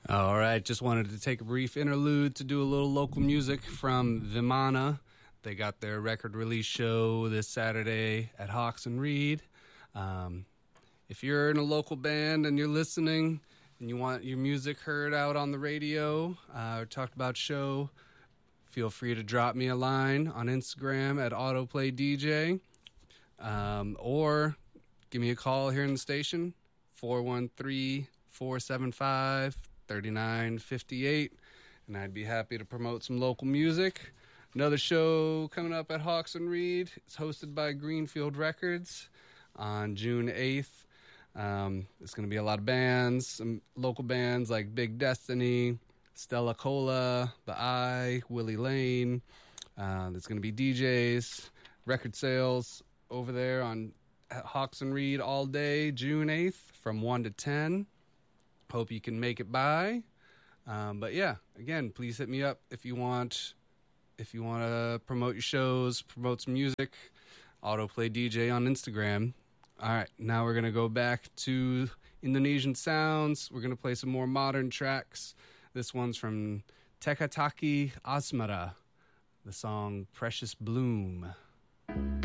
All right, just wanted to take a brief interlude to do a little local music from Vimana. They got their record release show this Saturday at Hawks and Reed. If you're in a local band and you're listening and you want your music heard out on the radio or talked about show, feel free to drop me a line on Instagram at AutoplayDJ, or give me a call here in the station, 413-475-3958, and I'd be happy to promote some local music. Another show coming up at Hawks and Reed. It's hosted by Greenfield Records on June 8th. There's going to be a lot of bands, some local bands like Big Destiny, Stella Cola, The Eye, Willie Lane. There's going to be DJs, record sales over there on Hawks and Reed all day, June 8th from 1 to 10. Hope you can make it by. But yeah, again, please hit me up if you want to promote your shows, promote some music. Autoplay DJ on Instagram. All right, now we're going to go back to Indonesian sounds. We're going to play some more modern tracks. This one's from Tekataki Asmara, the song Precious Bloom.